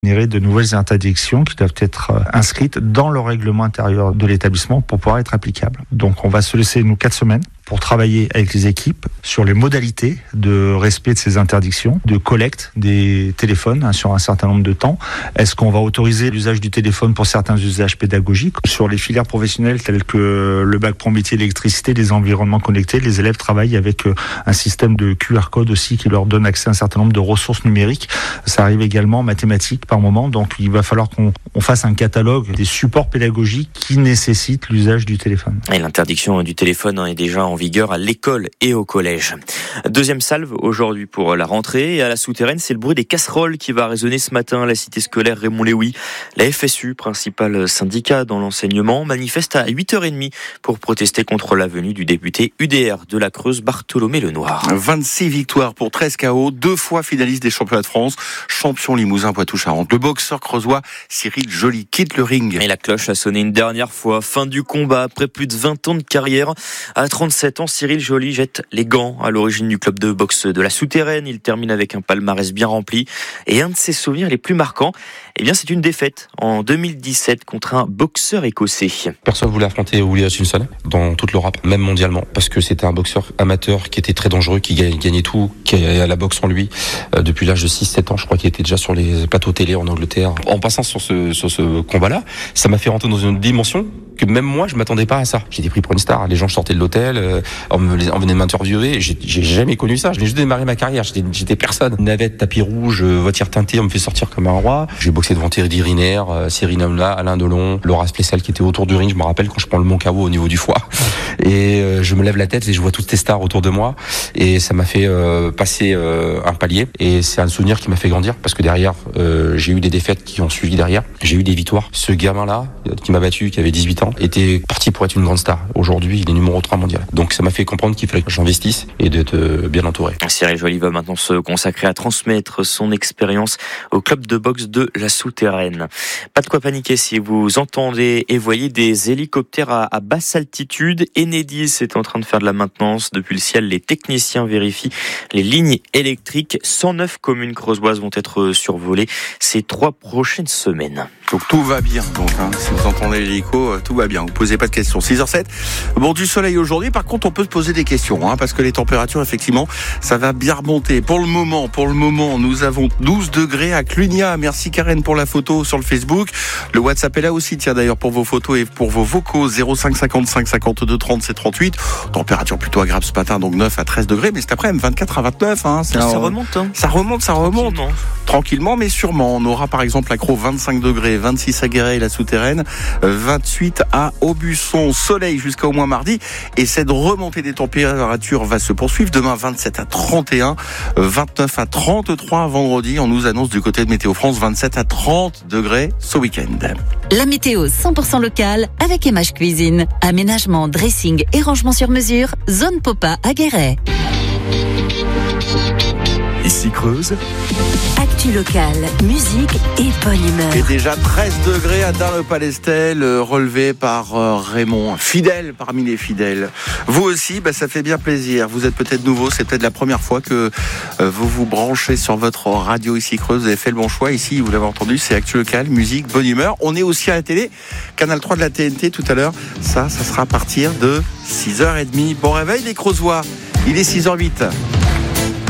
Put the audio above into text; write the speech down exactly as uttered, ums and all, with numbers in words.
générer de nouvelles interdictions qui doivent être inscrites dans le règlement intérieur de l'établissement pour pouvoir être applicables. Donc on va se laisser, nous, quatre semaines pour travailler avec les équipes sur les modalités de respect de ces interdictions, de collecte des téléphones hein, sur un certain nombre de temps. Est-ce qu'on va autoriser l'usage du téléphone pour certains usages pédagogiques? Sur les filières professionnelles telles que le bac pro métier électricité, les environnements connectés, les élèves travaillent avec un système de Q R code aussi qui leur donne accès à un certain nombre de ressources numériques. Ça arrive également en mathématiques par moment, donc il va falloir qu'on on fasse un catalogue des supports pédagogiques qui nécessitent l'usage du téléphone. Et l'interdiction du téléphone est déjà en vigueur à l'école et au collège. Deuxième salve aujourd'hui pour la rentrée. Et à la Souterraine, c'est le bruit des casseroles qui va résonner ce matin à la cité scolaire Raymond-Léouy. La F S U, principal syndicat dans l'enseignement, manifeste à huit heures trente pour protester contre la venue du député U D R de la Creuse, Bartholomé Lenoir. vingt-six victoires pour treize K O, deux fois finaliste des championnats de France, champion Limousin Poitou-Charentes. Le boxeur creusois Cyril Joly quitte le ring. Et la cloche a sonné une dernière fois. Fin du combat après plus de vingt ans de carrière. À trente-sept ans, Cyril Joly jette les gants à l'origine du club de boxe de la Souterraine. Il termine avec un palmarès bien rempli. Et un de ses souvenirs les plus marquants, eh bien, c'est une défaite en deux mille dix-sept contre un boxeur écossais. Personne ne voulait affronter Willie Hutchinson dans toute l'Europe, même mondialement, parce que c'était un boxeur amateur qui était très dangereux, qui gagnait tout, qui a la boxe en lui euh, depuis l'âge de six sept ans. Je crois qu'il était déjà sur les plateaux télé en Angleterre. En passant sur ce, sur ce combat-là, ça m'a fait rentrer dans une dimension que même moi, je m'attendais pas à ça. J'ai été pris pour une star. Les gens sortaient de l'hôtel, euh, on, me, on venait de m'interviewer. J'ai, j'ai jamais connu ça. Je n'ai juste démarré ma carrière. J'étais, j'étais personne. Navette, tapis rouge, euh, voiture teintée, on me fait sortir comme un roi. J'ai boxé devant Thierry Riner, euh, Cyril Hanouna, Alain Delon, Laura Splessel qui était autour du ring. Je me rappelle quand je prends le Mont K O au niveau du foie. Et euh, je me lève la tête et je vois toutes ces stars autour de moi. Et ça m'a fait euh, passer euh, un palier. Et c'est un souvenir qui m'a fait grandir parce que derrière, euh, j'ai eu des défaites qui ont suivi derrière. J'ai eu des victoires. Ce gamin-là, qui m'a battu, qui avait dix-huit ans, était parti pour être une grande star. Aujourd'hui, il est numéro trois mondial. Donc ça m'a fait comprendre qu'il fallait que j'investisse et d'être bien entouré. Cyril Joly va maintenant se consacrer à transmettre son expérience au club de boxe de la Souterraine. Pas de quoi paniquer si vous entendez et voyez des hélicoptères à, à basse altitude. Enedis est en train de faire de la maintenance. Depuis le ciel, les techniciens vérifient les lignes électriques. cent neuf communes creusoises vont être survolées ces trois prochaines semaines. Donc tout va bien. Donc hein, si vous entendez l'hélico, tout va bien. Vous posez pas de questions. six heures sept. Bon, du soleil aujourd'hui. Par contre, on peut se poser des questions, hein, parce que les températures, effectivement, ça va bien remonter. Pour le moment, pour le moment, nous avons douze degrés à Clunia. Merci Karen pour la photo sur le Facebook. Le WhatsApp est là aussi, tiens d'ailleurs pour vos photos et pour vos vocaux. zéro cinq cinquante-cinq cinquante-deux trente-sept trente-huit. Température plutôt agréable ce matin, donc neuf à treize degrés. Mais cet après-midi, vingt-quatre à vingt-neuf. Hein, c'est ça, un... remonte, hein. ça remonte. Ça remonte, ça remonte. Tranquillement, mais sûrement. On aura par exemple à Crau vingt-cinq degrés, vingt-six à Guéret et la Souterraine, vingt-huit à Aubusson. Soleil jusqu'à au moins mardi. Et cette remontée des températures va se poursuivre. Demain, vingt-sept à trente et un, vingt-neuf à trente-trois vendredi. On nous annonce du côté de Météo France vingt-sept à trente degrés ce week-end. La météo cent pour cent locale avec Emage Cuisine. Aménagement, dressing et rangement sur mesure. Zone Popa à Guéret. Ici Creuse. Actu locale, musique et bonne humeur. Et déjà treize degrés à Dun-le-Palestel, relevé par Raymond, fidèle parmi les fidèles. Vous aussi, bah, ça fait bien plaisir. Vous êtes peut-être nouveau, c'est peut-être la première fois que vous vous branchez sur votre radio Ici Creuse. Vous avez fait le bon choix. Ici, vous l'avez entendu, c'est Actu locale, musique, bonne humeur. On est aussi à la télé, Canal trois de la T N T tout à l'heure. Ça, ça sera à partir de six heures trente. Bon réveil les Creusois. Il est six heures huit.